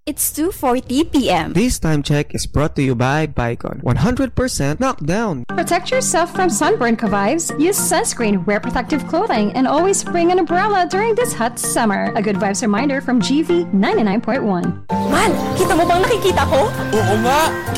It's 2:40 p.m. This time check is brought to you by Bicon. 100% knockdown. Protect yourself from sunburn, Kavives. Use sunscreen, wear protective clothing, and always bring an umbrella during this hot summer. A good vibes reminder from GV 99.1. Man, kita mo bang nakikita ko? Oo nga!